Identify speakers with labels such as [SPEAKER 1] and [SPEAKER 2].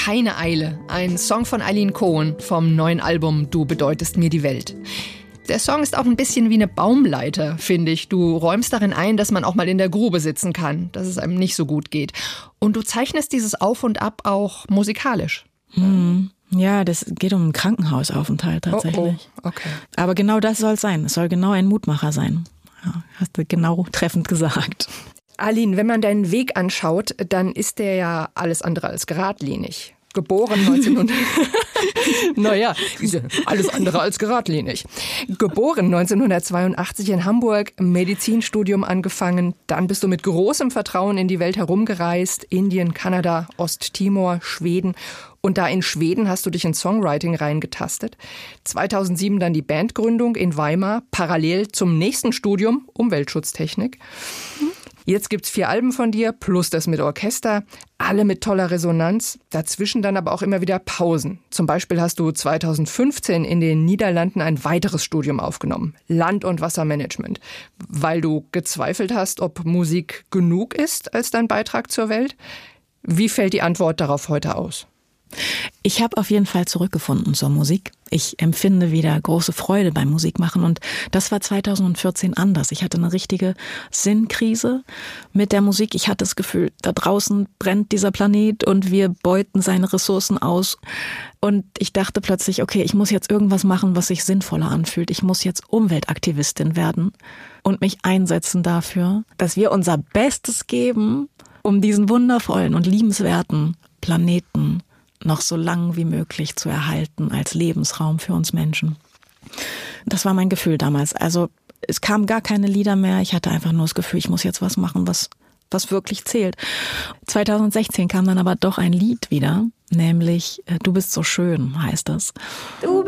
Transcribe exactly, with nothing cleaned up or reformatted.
[SPEAKER 1] Keine Eile, ein Song von Eileen Cohen vom neuen Album Du bedeutest mir die Welt. Der Song ist auch ein bisschen wie eine Baumleiter, finde ich. Du räumst darin ein, dass man auch mal in der Grube sitzen kann, dass es einem nicht so gut geht. Und du zeichnest dieses Auf und Ab auch musikalisch.
[SPEAKER 2] Hm. Ja, das geht um einen Krankenhausaufenthalt tatsächlich.
[SPEAKER 1] Oh, oh, okay.
[SPEAKER 2] Aber genau das soll es sein. Es soll genau ein Mutmacher sein. Ja, hast du genau treffend gesagt.
[SPEAKER 1] Eileen, wenn man deinen Weg anschaut, dann ist der ja alles andere als geradlinig. Geboren neunzehnhundert... naja, alles andere als geradlinig. Geboren neunzehnhundertzweiundachtzig in Hamburg, Medizinstudium angefangen. Dann bist du mit großem Vertrauen in die Welt herumgereist. Indien, Kanada, Osttimor, Schweden. Und da in Schweden hast du dich in Songwriting reingetastet. zweitausendsieben dann die Bandgründung in Weimar, parallel zum nächsten Studium Umweltschutztechnik. Jetzt gibt's vier Alben von dir, plus das mit Orchester, alle mit toller Resonanz, dazwischen dann aber auch immer wieder Pausen. Zum Beispiel hast du zweitausendfünfzehn in den Niederlanden ein weiteres Studium aufgenommen, Land- und Wassermanagement, weil du gezweifelt hast, ob Musik genug ist als dein Beitrag zur Welt. Wie fällt die Antwort darauf heute aus?
[SPEAKER 2] Ich habe auf jeden Fall zurückgefunden zur Musik. Ich empfinde wieder große Freude beim Musikmachen und das war zweitausendvierzehn anders. Ich hatte eine richtige Sinnkrise mit der Musik. Ich hatte das Gefühl, da draußen brennt dieser Planet und wir beuten seine Ressourcen aus. Und ich dachte plötzlich, okay, ich muss jetzt irgendwas machen, was sich sinnvoller anfühlt. Ich muss jetzt Umweltaktivistin werden und mich einsetzen dafür, dass wir unser Bestes geben, um diesen wundervollen und liebenswerten Planeten noch so lang wie möglich zu erhalten als Lebensraum für uns Menschen. Das war mein Gefühl damals. Also es kamen gar keine Lieder mehr. Ich hatte einfach nur das Gefühl, ich muss jetzt was machen, was, was wirklich zählt. zweitausendsechzehn kam dann aber doch ein Lied wieder, nämlich Du bist so schön, heißt das. Du